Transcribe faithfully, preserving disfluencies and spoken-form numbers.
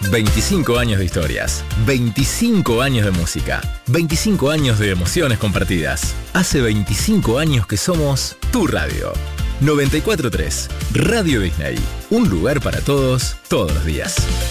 veinticinco años de historias, veinticinco años de música, veinticinco años de emociones compartidas. Hace veinticinco años que somos tu radio. noventa y cuatro punto tres, Radio Disney. Un lugar para todos, todos los días.